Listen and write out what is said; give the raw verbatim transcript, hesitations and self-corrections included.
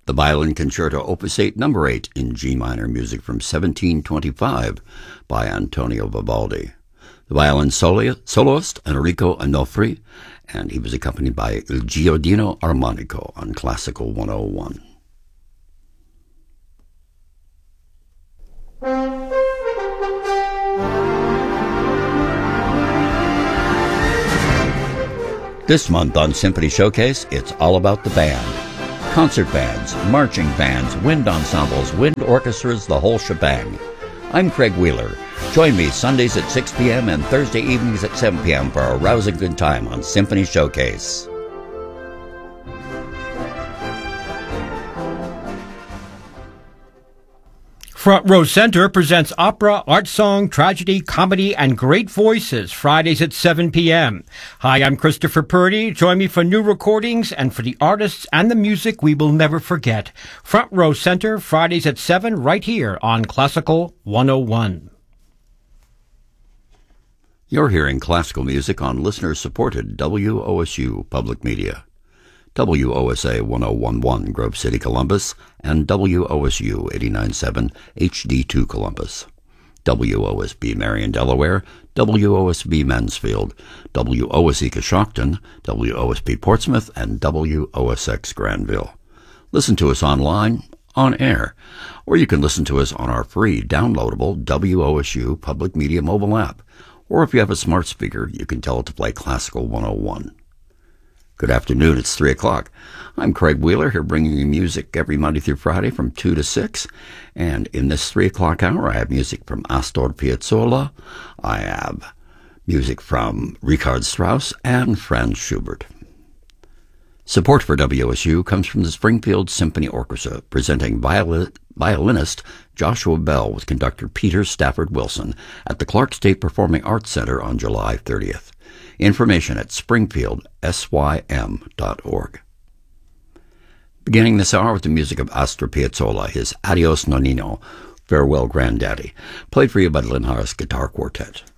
The Violin Concerto Opus eight, number eight, in G minor, music from seventeen twenty-five by Antonio Vivaldi. The violin solo- soloist, Enrico Onofri, and he was accompanied by Il Giardino Armonico on Classical one oh one. This month on Symphony Showcase, it's all about the band. Concert bands, marching bands, wind ensembles, wind orchestras, the whole shebang. I'm Craig Wheeler. Join me Sundays at six p.m. and Thursday evenings at seven p.m. for a rousing good time on Symphony Showcase. Front Row Center presents opera, art song, tragedy, comedy, and great voices Fridays at seven p.m. Hi, I'm Christopher Purdy. Join me for new recordings and for the artists and the music we will never forget. Front Row Center, Fridays at seven, right here on Classical one oh one. You're hearing classical music on listener-supported W O S U Public Media. W O S A one oh one point one Grove City, Columbus, and W O S U eighty-nine point seven H D two Columbus. W O S B Marion, Delaware, W O S B Mansfield, W O S E Coshocton, W O S B Portsmouth, and W O S X Granville. Listen to us online, on air, or you can listen to us on our free downloadable W O S U Public Media mobile app, or if you have a smart speaker, you can tell it to play Classical one oh one. Good afternoon, it's three o'clock. I'm Craig Wheeler, here bringing you music every Monday through Friday from two to six. And in this three o'clock hour, I have music from Astor Piazzolla, I have music from Richard Strauss and Franz Schubert. Support for W O S U comes from the Springfield Symphony Orchestra, presenting viol- violinist Joshua Bell with conductor Peter Stafford Wilson at the Clark State Performing Arts Center on July thirtieth. Information at springfield sym dot org. Beginning this hour with the music of Astor Piazzolla, his Adios Nonnino, Farewell Granddaddy, played for you by the Linhares Guitar Quartet.